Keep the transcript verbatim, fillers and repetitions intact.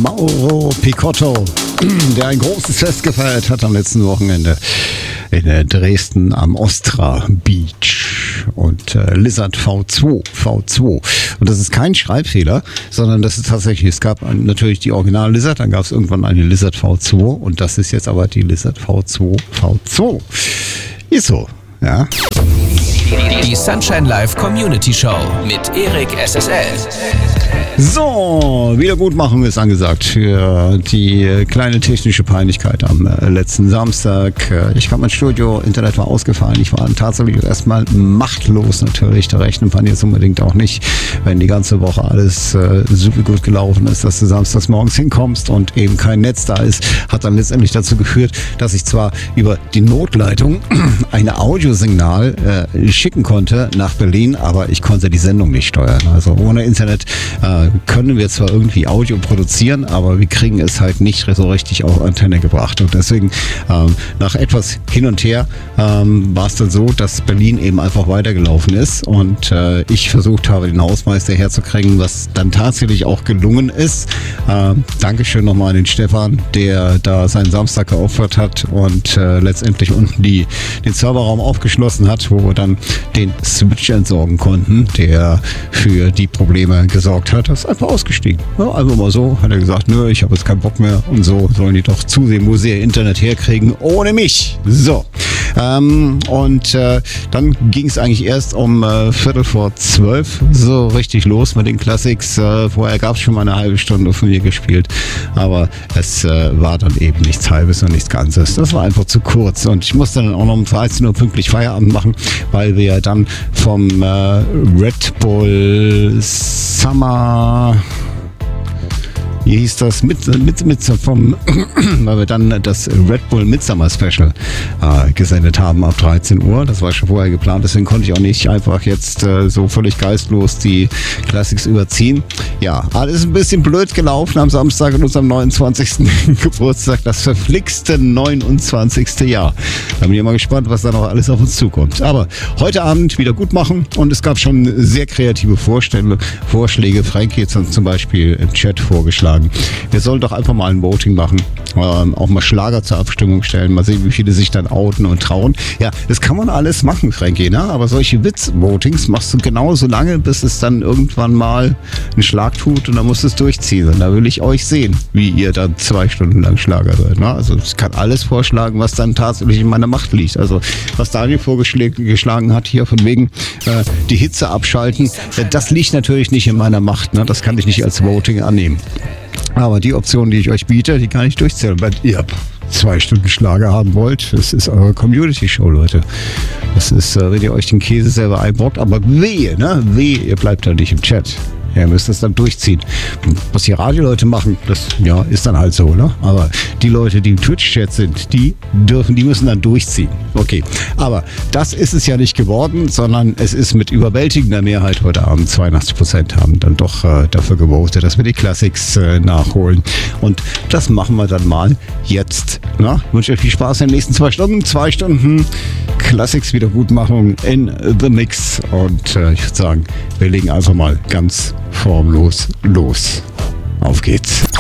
Mauro Picotto, der ein großes Fest gefeiert hat am letzten Wochenende in Dresden am Ostra Beach. Und äh, Lizard V zwei, V zwei. Und das ist kein Schreibfehler, sondern das ist tatsächlich, es gab natürlich die Original Lizard, dann gab es irgendwann eine Lizard V zwei und das ist jetzt aber die Lizard V zwei, V zwei. Ist so, ja. Die Sunshine Live Community Show mit Erik S S L. So, Wiedergutmachung ist angesagt für die kleine technische Peinlichkeit am letzten Samstag. Ich kam ins Studio, Internet war ausgefallen. Ich war tatsächlich erstmal machtlos natürlich. Da rechnet man jetzt unbedingt auch nicht, wenn die ganze Woche alles äh, super gut gelaufen ist, dass du samstags morgens hinkommst und eben kein Netz da ist. Hat dann letztendlich dazu geführt, dass ich zwar über die Notleitung ein Audiosignal äh, schicken konnte nach Berlin, aber ich konnte die Sendung nicht steuern. Also ohne Internet äh, können wir zwar irgendwie Audio produzieren, aber wir kriegen es halt nicht so richtig auf Antenne gebracht. Und deswegen ähm, nach etwas hin und her ähm, war es dann so, dass Berlin eben einfach weitergelaufen ist und äh, ich versucht habe, den Hausmeister herzukriegen, was dann tatsächlich auch gelungen ist. Ähm, Dankeschön nochmal an den Stefan, der da seinen Samstag geopfert hat und äh, letztendlich unten die, den Serverraum aufgeschlossen hat, wo wir dann den Switch entsorgen konnten, der für die Probleme gesorgt hat. Das ist einfach ausgestiegen. Ja, einfach mal so. Hat er gesagt, nö, ich habe jetzt keinen Bock mehr und so sollen die doch zusehen, wo sie ihr Internet herkriegen, ohne mich. So. Ähm, und äh, dann ging es eigentlich erst um äh, Viertel vor zwölf so richtig los mit den Classics. Äh, vorher gab es schon mal eine halbe Stunde von mir gespielt, aber es äh, war dann eben nichts Halbes und nichts Ganzes. Das war einfach zu kurz und ich musste dann auch noch um dreizehn Uhr pünktlich Feierabend machen, weil wir dann vom äh, Red Bull Summer, wie hieß das, mit, mit, mit vom, weil wir dann das Red Bull Midsummer Special äh, gesendet haben ab dreizehn Uhr. Das war schon vorher geplant, deswegen konnte ich auch nicht einfach jetzt äh, so völlig geistlos die Classics überziehen. Ja, alles ein bisschen blöd gelaufen am Samstag und unserem neunundzwanzigsten Geburtstag, das verflixte neunundzwanzigste Jahr. Da bin ich mal gespannt, was da noch alles auf uns zukommt. Aber heute Abend wieder gut machen und es gab schon sehr kreative Vorstände, Vorschläge. Frankie hat uns zum Beispiel im Chat vorgeschlagen. Wir sollen doch einfach mal ein Voting machen, ähm, auch mal Schlager zur Abstimmung stellen, mal sehen, wie viele sich dann outen und trauen. Ja, das kann man alles machen, Frankie, ne? Aber solche Witz-Votings machst du genauso lange, bis es dann irgendwann mal einen Schlag tut und dann musst du es durchziehen. Und da will ich euch sehen, wie ihr dann zwei Stunden lang Schlager hört. Ne? Also ich kann alles vorschlagen, was dann tatsächlich in meiner Macht liegt. Also was Daniel vorgeschlagen hat hier von wegen äh, die Hitze abschalten, äh, das liegt natürlich nicht in meiner Macht. Ne? Das kann ich nicht als Voting annehmen. Aber die Option, die ich euch biete, die kann ich durchzählen. Weil ihr zwei Stunden Schlager haben wollt, das ist eure Community-Show, Leute. Das ist, wenn ihr euch den Käse selber einbrockt. Aber wehe, ne? Wehe, ihr bleibt da nicht im Chat. Ja, ihr müsst das dann durchziehen. Was die Radioleute machen, das ja, ist dann halt so, ne? Aber die Leute, die im Twitch-Chat sind, die dürfen, die müssen dann durchziehen. Okay, aber das ist es ja nicht geworden, sondern es ist mit überwältigender Mehrheit heute Abend, zweiundachtzig Prozent haben dann doch äh, dafür gewotet, dass wir die Classics äh, nachholen. Und das machen wir dann mal jetzt. Na? Ich wünsche euch viel Spaß in den nächsten zwei Stunden. Zwei Stunden Classics Wiedergutmachung in The Mix. Und äh, ich würde sagen, wir legen einfach mal ganz formlos los. Auf geht's.